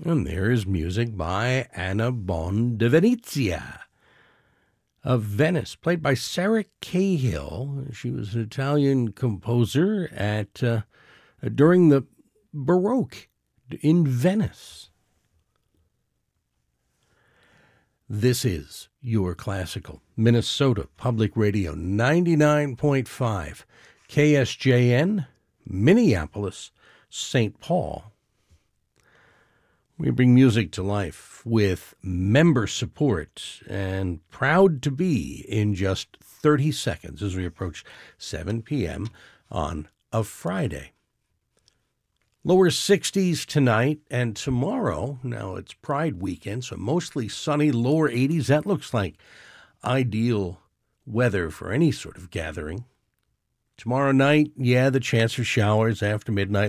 And there is music by Anna Bon de Venezia of Venice, played by Sarah Cahill. She was an Italian composer during the Baroque in Venice. This is your classical Minnesota Public Radio 99.5 KSJN, Minneapolis, St. Paul. We bring music to life with member support and proud to be in just 30 seconds as we approach 7 p.m. on a Friday. Lower 60s tonight and tomorrow. Now it's Pride weekend, so mostly sunny, lower 80s. That looks like ideal weather for any sort of gathering. Tomorrow night, the chance of showers after midnight.